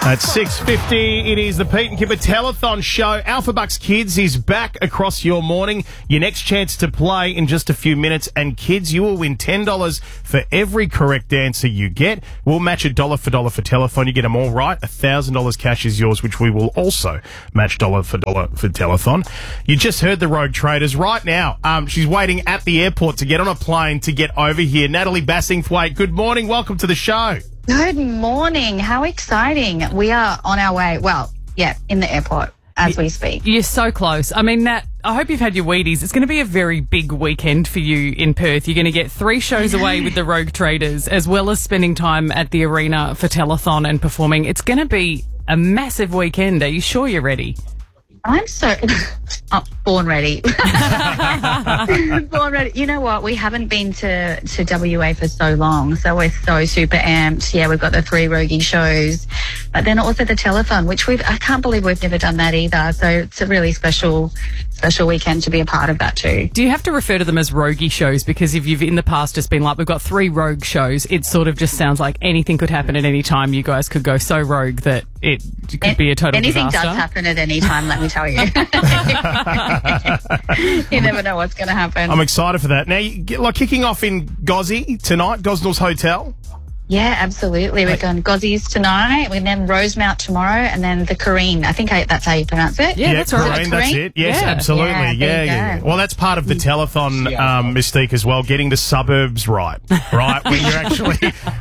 At 6:50, it is the Pete and Kipper Telethon Show. Alpha Bucks Kids is back across your morning. Your next chance to play in just a few minutes. And kids, you will win $10 for every correct answer you get. We'll match a dollar for Telethon. You get them all right. $1,000 cash is yours, which we will also match dollar for Telethon. You just heard the Rogue Traders right now. She's waiting at the airport to get on a plane to get over here. Natalie Bassingthwaite, good morning. Welcome to the show. Good morning. How exciting. We are on our way. Well, yeah, in the airport as we speak. You're so close. I mean, Nat, I hope you've had your Wheaties. It's going to be a very big weekend for you in Perth. You're going to get 3 shows away with the Rogue Traders, as well as spending time at the arena for Telethon and performing. It's going to be a massive weekend. Are you sure you're ready? I'm so born ready. Born ready. You know what? We haven't been to WA for so long, so we're so super amped. Yeah, we've got the 3 Rogie shows, but then also the Telethon, which I can't believe we've never done that either. So it's a really special weekend to be a part of that too. Do you have to refer to them as Rogie shows? Because if you've in the past just been like, we've got 3 Rogue shows, it sort of just sounds like anything could happen at any time. You guys could go so rogue that it could be a total anything disaster. Does happen at any time, let me tell you. You never know what's going to happen. I'm excited for that. Now, kicking off in Gozzy tonight, Gosnells Hotel. Yeah, absolutely. We're going Gozzies tonight, and then Rosemount tomorrow, and then the Kareen. I think that's how you pronounce it. Yeah, that's right. Kareen, that's it. Yes, Yeah. absolutely. Yeah. Well, that's part of the telethon mystique as well, getting the suburbs right? When you're actually...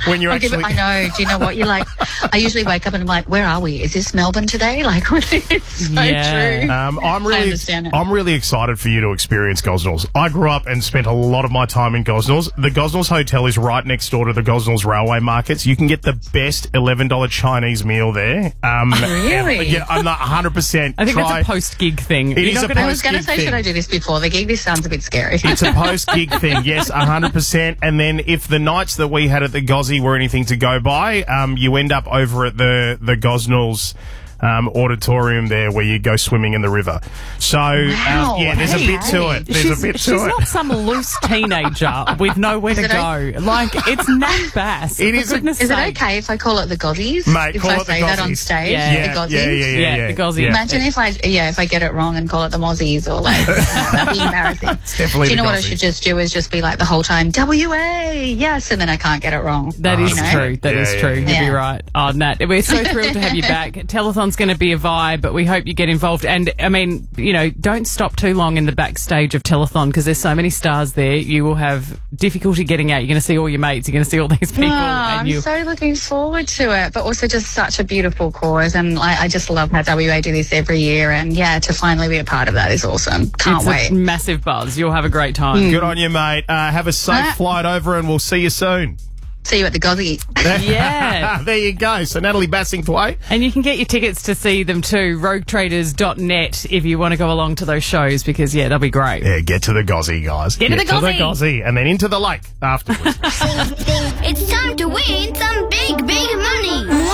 I know. Do you know what? You're like, I usually wake up and I'm like, where are we? Is this Melbourne today? Like, it's so true. I understand it. I'm really excited for you to experience Gosnells. I grew up and spent a lot of my time in Gosnells. The Gosnells Hotel is right next door to the Gosnells Railway Markets. You can get the best $11 Chinese meal there. Really? Yeah, I'm not 100%. I think that's a post-gig thing. I was going to say, should I do this before the gig? This sounds a bit scary. It's a post-gig thing, yes, 100%. And then if the nights that we had at the Gozzy were anything to go by, you end up over at the Gosnells auditorium there where you go swimming in the river. So, there's a bit to it. She's not some loose teenager with nowhere to go. Like, it's Nat Bass. Is it okay if I call it the Gozzies? Mate, if call I it say the that on Gozzies. stage? Yeah. The Gozzies? Yeah, the Gozzies. Imagine if I get it wrong and call it the Mozzies or like, that'd be embarrassing. It's definitely Do you know the what I Gozzies. should just do is just be like the whole time, WA, yes, and then I can't get it wrong. That is true. That is true. Yeah. You'd be right. Oh, Nat, we're so thrilled to have you back. Telethon's going to be a vibe, but we hope you get involved. And, I mean, don't stop too long in the backstage of Telethon because there's so many stars there. You will have difficulty getting out. You're going to see all your mates. You're going to see all these people. I'm so looking forward to it, but also just such a beautiful cause. And I just love how WA do this every year. And, to finally be a part of that is awesome. Can't wait. It's a massive buzz. You'll have a great time. Good on you, mate. Have a safe flight over and we'll see you soon. See you at the Gozzy. Yeah. There you go. So Natalie Bassingthwaite. And you can get your tickets to see them too, roguetraders.net, if you want to go along to those shows because, they'll be great. Yeah, get to the Gozzy, guys. Get to the Gozzy. And then into the lake afterwards. It's time to win some big, big money.